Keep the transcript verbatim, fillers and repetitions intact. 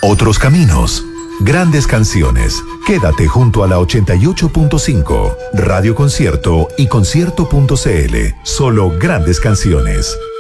otros caminos, grandes canciones. Quédate junto a la ochenta y ocho punto cinco, Radio Concierto y concierto punto c l. Solo grandes canciones.